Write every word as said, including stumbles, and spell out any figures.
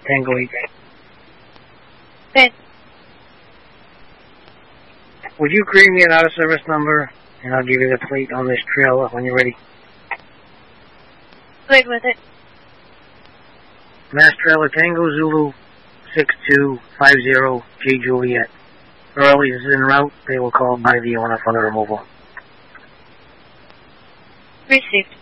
Tango eight. Good. Would you create me an out-of-service number, and I'll give you the plate on this trailer when you're ready? Good with it. Mass Trailer Tango Zulu six two five zero J Juliet. Early is en route. They will call by the owner for the removal. Received.